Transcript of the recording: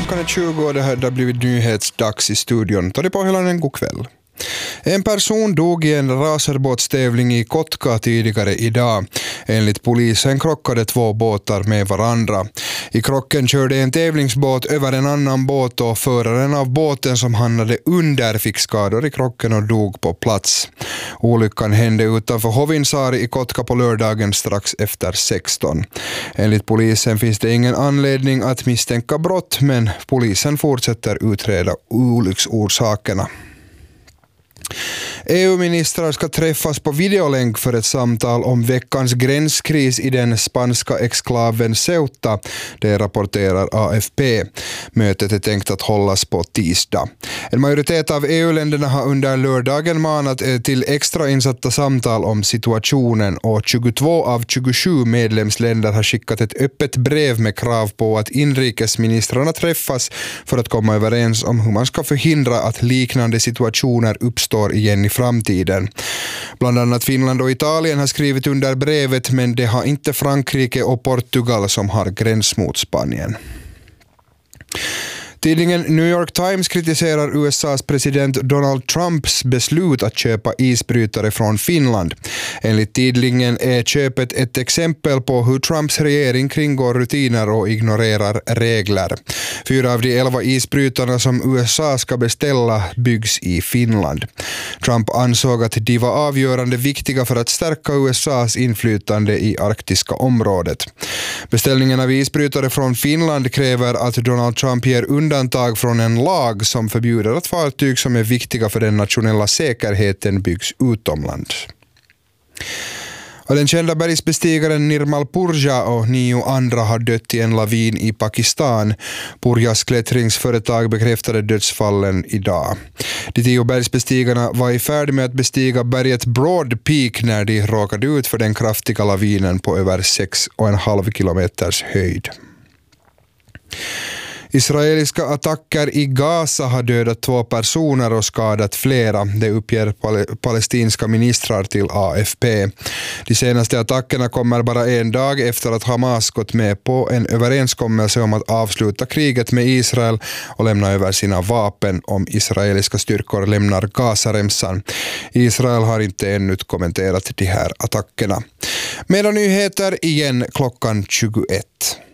klockan är 20 och det här har blivit nyhetsdags i studion. Ta det på hela en god kväll. En person dog i en racerbåtstävling i Kotka tidigare idag. Enligt polisen krockade två båtar med varandra. I krocken körde en tävlingsbåt över en annan båt och föraren av båten som hamnade under fick skador i krocken och dog på plats. Olyckan hände utanför Hovinsaari i Kotka på lördagen strax efter 16. Enligt polisen finns det ingen anledning att misstänka brott, men polisen fortsätter utreda olycksorsakerna. EU-ministrar ska träffas på videolänk för ett samtal om veckans gränskris i den spanska exklaven Ceuta, det rapporterar AFP. Mötet är tänkt att hållas på tisdag. En majoritet av EU-länderna har under lördagen manat till extra insatta samtal om situationen och 22 av 27 medlemsländer har skickat ett öppet brev med krav på att inrikesministrarna träffas för att komma överens om hur man ska förhindra att liknande situationer uppstår igen i framtiden. Bland annat Finland och Italien har skrivit under brevet, men det har inte Frankrike och Portugal som har gräns mot Spanien. Tidningen New York Times kritiserar USAs president Donald Trumps beslut att köpa isbrytare från Finland. Enligt tidningen är köpet ett exempel på hur Trumps regering kringgår rutiner och ignorerar regler. 4 av de 11 isbrytarna som USA ska beställa byggs i Finland. Trump ansåg att de var avgörande viktiga för att stärka USAs inflytande i arktiska området. Beställningen av isbrytare från Finland kräver att Donald Trump ger undantag från en lag som förbjuder att fartyg som är viktiga för den nationella säkerheten byggs utomlands. Och den kända bergsbestigaren Nirmal Purja och 9 andra har dött i en lavin i Pakistan. Purjas klättringsföretag bekräftade dödsfallen idag. De 10 bergsbestigarna var i färd med att bestiga berget Broad Peak när de råkade ut för den kraftiga lavinen på över 6,5 kilometers höjd. Israeliska attacker i Gaza har dödat 2 personer och skadat flera. Det uppger palestinska ministrar till AFP. De senaste attackerna kommer bara en dag efter att Hamas gått med på en överenskommelse om att avsluta kriget med Israel och lämna över sina vapen om israeliska styrkor lämnar Gazaremsan. Israel har inte ännu kommenterat de här attackerna. Mera nyheter igen klockan 21.